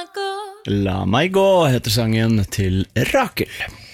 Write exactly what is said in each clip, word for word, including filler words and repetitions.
meg gå. La meg gå heter sangen til Rakel.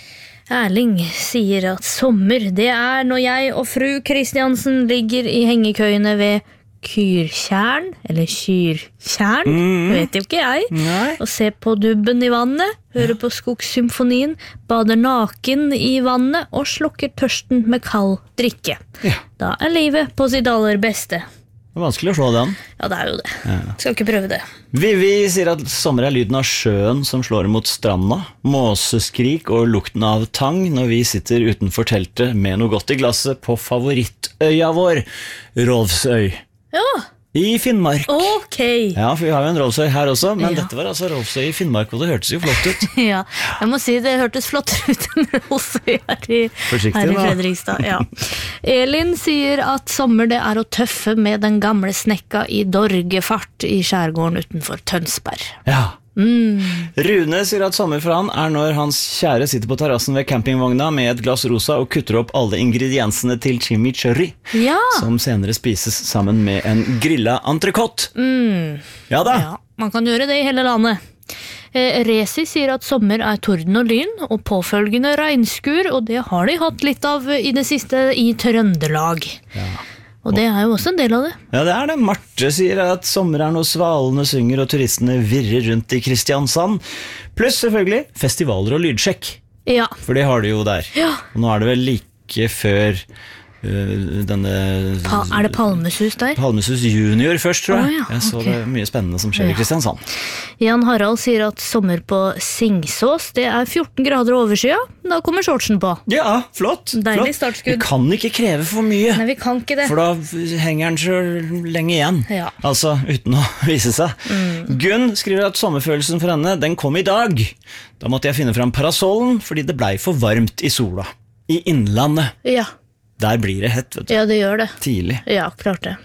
Erling sier at sommer, det er når jeg og fru Kristiansen ligger i hengekøyene ved Kyrtjern, eller Kyrtjern, Mm. vet jo ikke jeg, Nei. og ser på dubben i vannet, hører på skogssymfonien, bader naken i vannet og slukker tørsten med kald drikke. Ja. Da er livet på sitt aller beste. Det er vanskelig å slå den. Ja, det er jo det. Skal ikke prøve det. Vivi sier at sommer er lyden av sjøen som slår mot stranda, måseskrik og lukten av tang når vi sitter utenfor teltet med noe godt i glasset på favorittøya vår, Rolfsøy, Ja, i Finnmark. ok. Ja, for vi har jo en Rolfsøy her også, men Ja. dette var altså Rolfsøy i Finnmark, og det hørtes jo flott ut. Ja, jeg må si det hørtes flott ut enn Rolfsøy her i, Forsiktig, her i da. Fredrikstad. Ja. Elin sier at sommer det er å tøffe med den gamle snekka i Dorgefart i skjærgården utenfor Tønsberg. Ja. Mm. Rune sier at sommer for han er når hans kjære sitter på terrassen ved campingvogna med et glass rosa og kutter opp alle ingrediensene til chimichurri, Ja. som senere spises sammen med en grilla entrecôte. Mm. Ja da. Ja, man kan gjøre det i hele landet. Eh, Resi sier at sommer er torden og lyn og påfølgende regnskur, og det har de hatt litt av i det siste i Trøndelag. Ja. Og det er jo også en del av det. Ja, det er det. Marte sier at sommer er når svalene synger og turistene virrer rundt i Kristiansand. Pluss selvfølgelig festivaler og lydsjekk, Ja. for det har de jo der. Ja. Og nå er det vel like før uh, denne Pa er det Palmesus der? Palmesus junior først, tror jeg. Å, ja, Jeg så ok. det er mye spennende som skjer Ja. i Kristiansand. Jan Harald sier at sommer på Singsås, det er fjorten grader overskya. Da kommer shortsen på. Ja, flott. Deilig flott. startskudd. Vi kan ikke kreve for mye, Nei, vi kan ikke det. for da henger den så lenge igjen. Ja. Altså, uten å vise seg. Gunn skriver at sommerfølelsen for henne, den kom i dag. Da måtte jeg finne fram parasollen, fordi det blei for varmt i sola. I innlandet. Ja, Der blir det hett, vet du. ja det gjør det. Tidlig. Ja, klart det.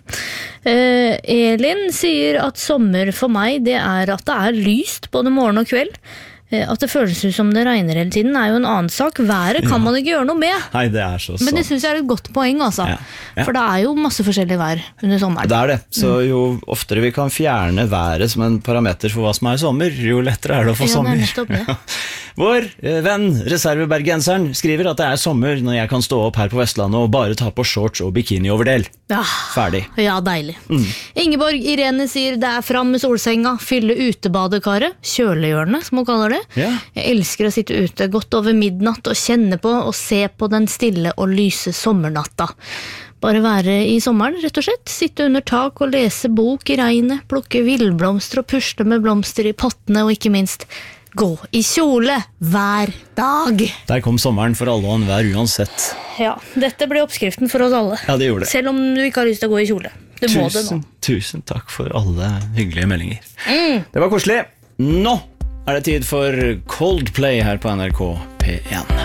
Eh, Elin sier at sommer for meg, det er at det er lyst både morgen og kveld. Eh, at det føles ut som det regner hele tiden er jo en annen sak. Været kan man ikke gjøre noe med. Nei, det er så sant. Men det synes jeg er et godt poeng, altså. Ja. Ja. For det er jo masse forskjellig vær under sommeren. Det er det. Så jo oftere vi kan fjerne været som en parameter for hva som er sommer, jo lettere er det å få Ja, det er sommer. nettopp det. Vår eh, venn, reservebergenseren, skriver at det er sommer når jeg kan stå opp her på Vestlandet og bare ta på shorts og bikini-overdel. Ja. Ferdig. Ja, deilig. Ingeborg Irene sier det er fram med solsenga, fylle utebadekaret, kjølehjørnet som hun kaller det. Ja. Jeg elsker å sitte ute godt over midnatt og kjenne på og se på den stille og lyse sommernatta. Bare være i sommeren, rett og slett. Sitte under tak og lese bok i regnet, plukke villblomster og pusle med blomster i pottene, og ikke minst gå i kjole hver dag. Der kom sommeren for alle og enhver uansett. Ja, dette ble oppskriften for oss alle. Ja, det gjorde det. Selv om du ikke har lyst til å gå i kjole. Du må det nå. Tusen, tusen takk for alle hyggelige meldinger. Mm. Det var koselig. Nå er det tid for Coldplay her på N R K P en.